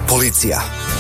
Policija.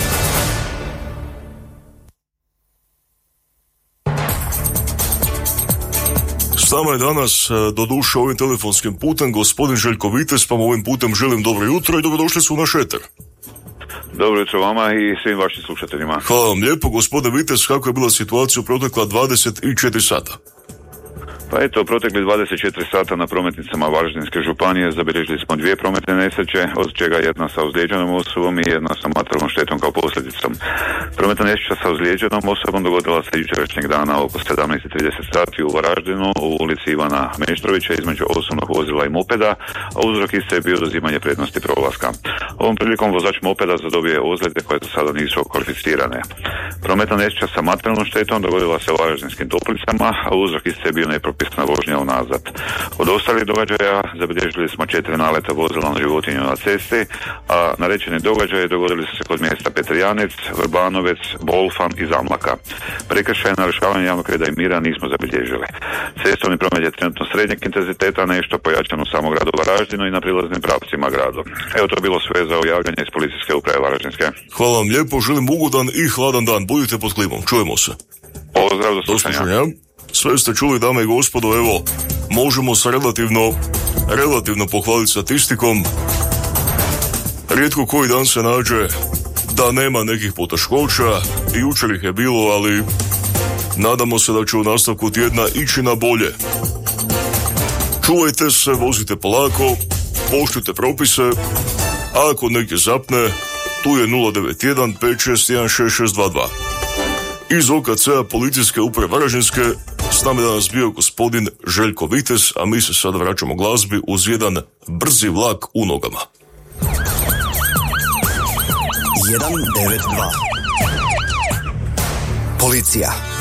S nama je danas, doduše ovim telefonskim putem, gospodin Željko Vitez, pa mu ovim putem želim dobro jutro i dobrodošli su u naš eter. Dobro jutro vama i svim vašim slušateljima. Hvala vam lijepo, gospodine Vitez, kako je bila situacija u protekla 24 sata? Pa eto, protekli 24 sata na prometnicama Varaždinske županije zabilježili smo 2 prometne nesreće, od čega jedna sa ozlijeđenom osobom i jedna sa materijalnom štetom kao posljedicom. Prometna nesreća sa ozlijeđenom osobom dogodila se jučerašnjeg dana oko 17:30 sati u Varaždinu, u ulici Ivana Meštrovića, između osobnog vozila i mopeda, a uzrok iste je bio oduzimanje prednosti prolaska. Ovom prilikom vozač mopeda zadobio je ozljede koje do sada nisu kvalificirane. Prometna nesreća sa materijalnom štetom dogodila se u Varaždinskim Toplicama, a uzrok iste je bio nepropisna vožnja unazad. Od ostalih događaja zabilježili smo 4 naleta vozila na životinju na cesti, a narečeni događaji dogodili su se kod mjesta Petrijanec, Vrbanovec, Bolfan i Zamlaka. Prekršaje narušavanja javnog reda i mira nismo zabilježili. Cestovni promet je trenutno srednjeg intenziteta, nešto pojačan u samom gradu Varaždinu i na prilaznim pravcima gradu. Evo, to je bilo sve za javljanje iz Policijske uprave Varaždinske. Hvala vam lijepo, želim ugodan i hladan dan. Budite pod klimom, čujemo se. Pozdrav, do slušanja. Sve ste čuli, dame i gospodo, evo, možemo se relativno pohvaliti statistikom. Rijetko koji dan se nađe da nema nekih poteškoća, i jučer ih je bilo, ali nadamo se da će u nastavku tjedna ići na bolje. Čuvajte se, vozite polako, poštujte propise, a ako negdje zapne, tu je 091 561 6622. Iz OKC-a Policijske uprave Varaždinske s nama je danas bio gospodin Željko Vitez, a mi se sada vraćamo glazbi uz jedan brzi vlak u nogama. 192. Policija.